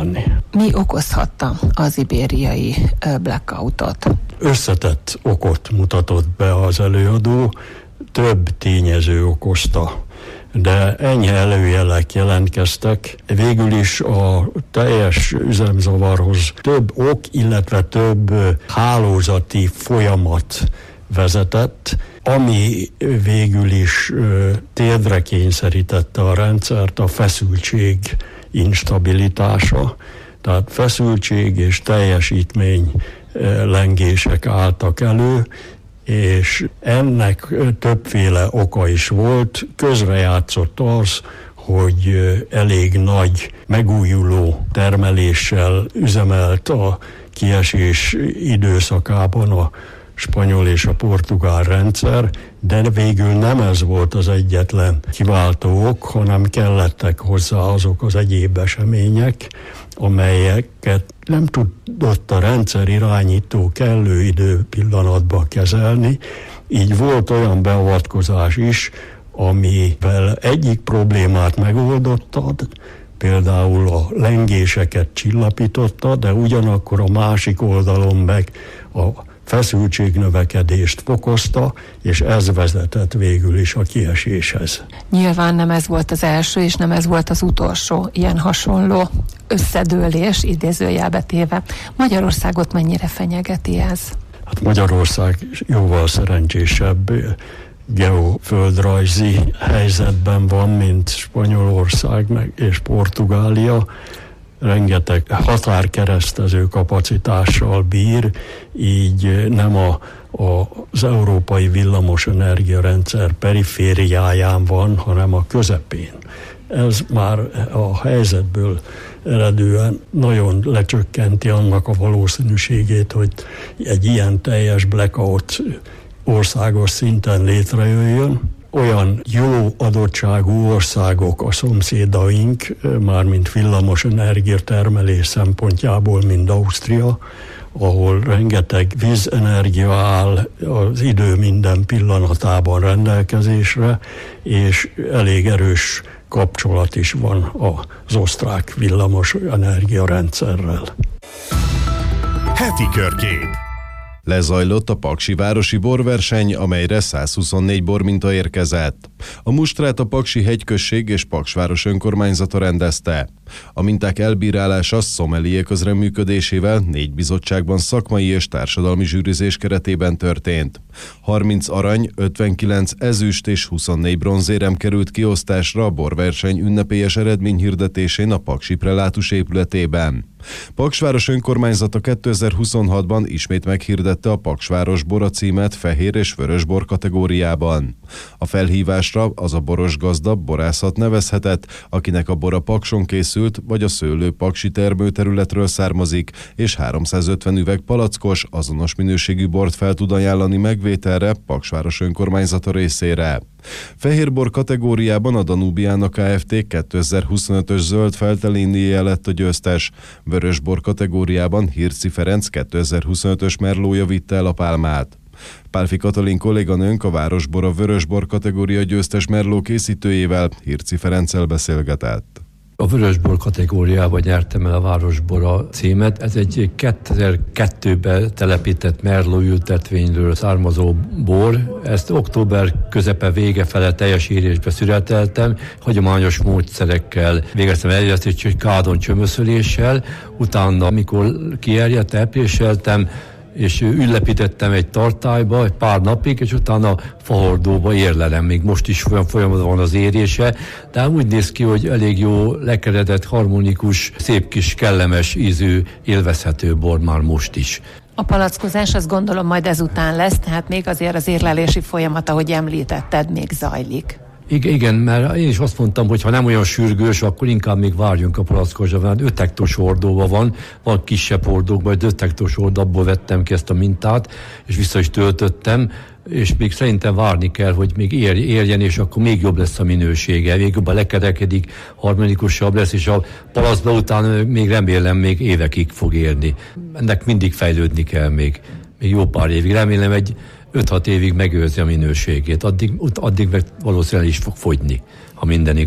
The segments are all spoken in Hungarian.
kívánni. Mi okozhatta az ibériai blackoutot? Összetett okot mutatott be az előadó, több tényező okozta, de enyhe előjelek jelentkeztek. Végül is a teljes üzemzavarhoz több ok, illetve több hálózati folyamat vezetett, ami végül is térdre kényszerítette a rendszert, a feszültség instabilitása, tehát feszültség és teljesítmény lengések álltak elő, és ennek többféle oka is volt. Közrejátszott az, hogy elég nagy megújuló termeléssel üzemelt a kiesés időszakában a spanyol és a portugál rendszer, de végül nem ez volt az egyetlen kiváltó ok, hanem kellettek hozzá azok az egyéb események, amelyeket nem tudott a rendszer irányító kellő időpillanatban kezelni. Így volt olyan beavatkozás is, amivel egyik problémát megoldottad, például a lengéseket csillapította, de ugyanakkor a másik oldalon meg a feszültségnövekedést fokozta, és ez vezetett végül is a kieséshez. Nyilván nem ez volt az első, és nem ez volt az utolsó ilyen hasonló összedőlés, idézőjelbe téve. Magyarországot mennyire fenyegeti ez? Hát Magyarország jóval szerencsésebb geoföldrajzi helyzetben van, mint Spanyolország és Portugália. Rengeteg határkeresztező kapacitással bír, így nem az európai villamosenergia rendszer perifériáján van, hanem a közepén. Ez már a helyzetből eredően nagyon lecsökkenti annak a valószínűségét, hogy egy ilyen teljes blackout országos szinten létrejöjjön. Olyan jó adottságú országok a szomszédaink, mármint villamos energiatermelés szempontjából, mint Ausztria, ahol rengeteg vízenergia áll az idő minden pillanatában rendelkezésre, és elég erős kapcsolat is van az osztrák villamos energiarendszerrel. Heti körkép. Lezajlott a paksi városi borverseny, amelyre 124 borminta érkezett. A mustrát a Paksi hegyközség és Paksváros önkormányzata rendezte. A minták elbírálása szomelié közreműködésével 4 bizottságban szakmai és társadalmi zsűrizés keretében történt. 30 arany, 59 ezüst és 24 bronzérem került kiosztásra a borverseny ünnepélyes eredményhirdetésén a Paksi prelátus épületében. Paksváros önkormányzata 2026-ban ismét meghirdette a Paksváros bora címet fehér és vörös bor kategóriában. A felhívásra az a boros gazda borászat nevezhetett, akinek a bora Pakson készült, vagy a szőlő paksi termőterületről származik, és 350 üveg palackos, azonos minőségű bort fel tud ajánlani megvételre Paksváros önkormányzata részére. Fehérbor kategóriában a Danubiana Kft. 2025-ös zöld feltelénnie lett a győztes. Vörösbor kategóriában Hirci Ferenc 2025-ös merlója vitte el a pálmát. Pálfi Katalin kolléganőnk a Városbora vörösbor kategória győztes merló készítőjével, Hirci Ferenccel beszélgetett. A vörösbor kategóriában nyertem el a Városbora címet. Ez egy 2002-ben telepített merló ültetvényről származó bor. Ezt október közepe vége fele teljes írésbe szüreteltem. Hagyományos módszerekkel végeztem eljesztést, hogy kádon csömöszöléssel. Utána, amikor kierjedt, elpréseltem, és ülepítettem egy tartályba egy pár napig, és utána fahordóba érlelem. Még most is folyamatban van az érése, de úgy néz ki, hogy elég jó, lekeredett, harmonikus, szép kis, kellemes ízű, élvezhető bor már most is. A palackozás, azt gondolom majd ezután lesz, tehát még azért az érlelési folyamat, ahogy említetted, még zajlik. Igen, mert én is azt mondtam, hogy ha nem olyan sürgős, akkor inkább még várjunk a palackozásra, mert 5 hektos hordóban van kisebb hordókban, vagy 5 hektos hordóból vettem ki ezt a mintát, és vissza is töltöttem, és még szerintem várni kell, hogy még érjen, és akkor még jobb lesz a minősége, még jobban lekerekedik, harmonikusabb lesz, és a palacba után még remélem még évekig fog érni. Ennek mindig fejlődni kell még jó pár évig. Remélem 5-6 évig megőrzi a minőségét, addig meg valószínűleg is fog fogyni, ha minden igaz.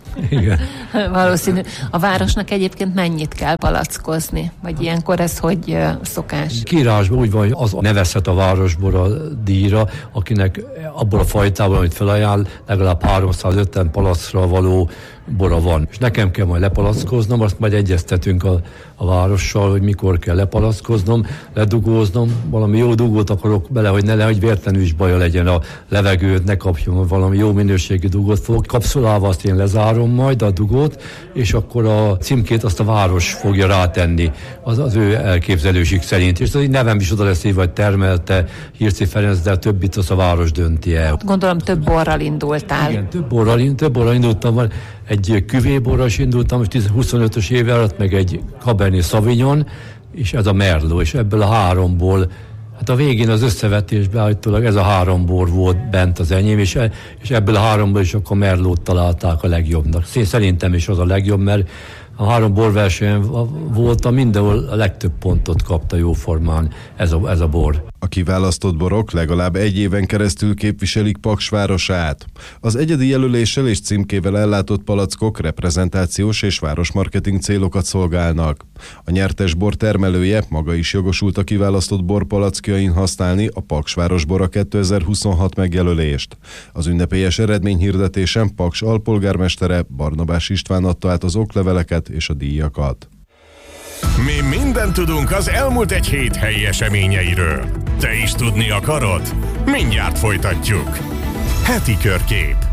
Igen. Valószínű. A városnak egyébként mennyit kell palackozni? Vagy ilyenkor ez hogy szokás? Kiírásban úgy van, hogy az nevezhet a városbor a díjra, akinek abból a fajtában, amit felajánl, legalább 350 palackra való bora van. És nekem kell majd lepalackoznom, azt majd egyeztetünk a várossal, hogy mikor kell lepalackoznom, ledugóznom, valami jó dugót akarok bele, hogy nehogy véletlenül is baja legyen a levegőt, ne kapjon valami jó minőségű dugót fogok. Kapszulával azt én lezárom majd a dugót, és akkor a címkét azt a város fogja rátenni az ő elképzelésük szerint. És az így nevem is oda lesz írva, vagy termelte Hirci Ferenc, de a többit az a város dönti el. Gondolom több borral indultál. Igen, több borral indultam. Egy küvéborral is indultam, 25-ös éve alatt, meg egy Cabernet Sauvignon, és ez a Merlot, és ebből a 3-ból, hát a végén az összevetésben állítólag ez a 3 bor volt bent az enyém, és ebből a 3-ból is akkor Merlot találták a legjobbnak. Szerintem is az a legjobb, mert a 3 borversenyen voltam, mindenhol a legtöbb pontot kapta jóformán ez a bor. A kiválasztott borok legalább 1 éven keresztül képviselik Paks városát. Az egyedi jelöléssel és címkével ellátott palackok reprezentációs és városmarketing célokat szolgálnak. A nyertes bor termelője maga is jogosult a kiválasztott borpalackjain használni a Paks városbora 2026 megjelölést. Az ünnepélyes eredményhirdetésen Paks alpolgármestere Barnabás István adta át az okleveleket és a díjakat. Mi mindent tudunk az elmúlt egy hét helyi eseményeiről. Te is tudni akarod? Mindjárt folytatjuk. Heti körkép.